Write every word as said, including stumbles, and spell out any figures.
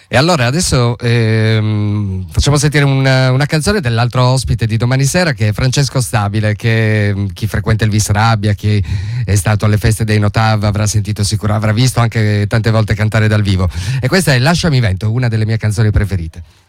E allora adesso ehm, facciamo sentire una, una canzone dell'altro ospite di domani sera, che è Francesco Stabile, che chi frequenta il Visrabbia, chi è stato alle feste dei Notav avrà sentito sicuro, avrà visto anche tante volte cantare dal vivo. E questa è Lasciami Vento, una delle mie canzoni preferite.